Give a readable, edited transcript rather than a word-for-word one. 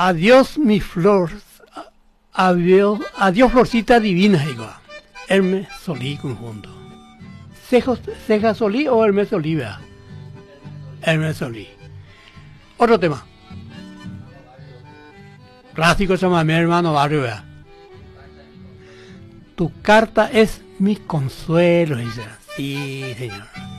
Adiós mi flor, adiós florcita divina, igual. Hermes Solí conjunto. Ceja Solí o Hermes Solí, vea. Hermes Solí. Otro tema. Clásico se llama mi hermano Barrio, vea. Tu carta es mi consuelo, dice. Sí, señor.